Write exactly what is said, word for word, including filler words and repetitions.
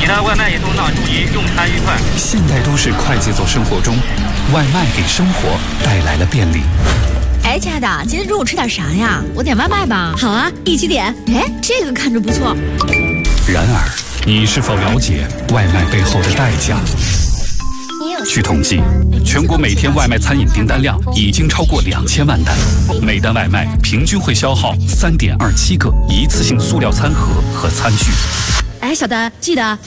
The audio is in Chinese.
其他外卖员同党注意用餐愉快。 现代都市快节奏生活中，外卖给生活带来了便利。 哎，亲爱的，今天中午吃点啥呀？我点外卖吧。 好啊，一起点。 哎，这个看着不错。 然而，你是否了解外卖背后的代价？据统计，全国每天外卖餐饮订单量已经超过两千万单，每单外卖平均会消耗三点二七个一次性塑料餐盒和餐具。 哎，小丹，记得